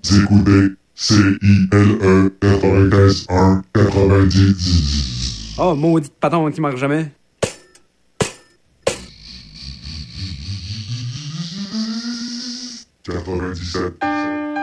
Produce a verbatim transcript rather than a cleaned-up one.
écoutez C I L E quatre-vingt-quinze un quatre-vingt-dix. Oh, maudit patron qui marche jamais. quatre-vingt-dix-sept.